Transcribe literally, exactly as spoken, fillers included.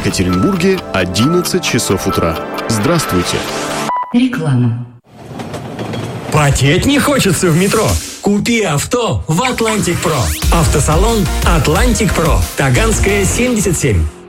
Екатеринбурге одиннадцать часов утра. Здравствуйте. Реклама. Потеть не хочется в метро? Купи авто в Atlantic Pro. Автосалон Atlantic Pro. Таганская, семьдесят семь.